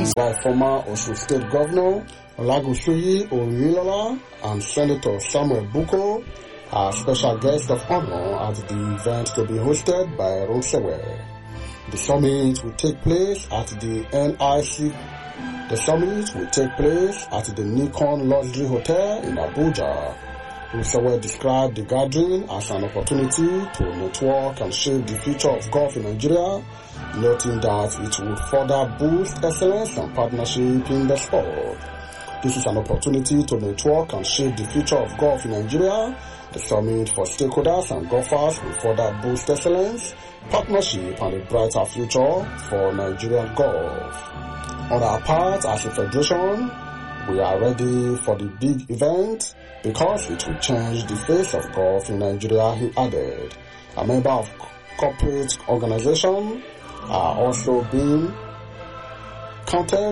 East by former Osun State Governor Olagunsoyi Oyinlola and Senator Samuel Buko are special guests of honor at the event to be hosted by Rosewe. The summit will take place at the NIC. The summit will take place at the Nikon Luxury Hotel in Abuja. Rosewe described the gathering as an opportunity to network and shape the future of golf in Nigeria, noting that it will further boost excellence and partnership in the sport. This is an opportunity to network and shape the future of golf in Nigeria. The summit for stakeholders and golfers will further boost excellence, partnership, and a brighter future for Nigerian golf. On our part, as a federation, we are ready for the big event because it will change the face of golf in Nigeria, he added. A member of corporate organization are also being counted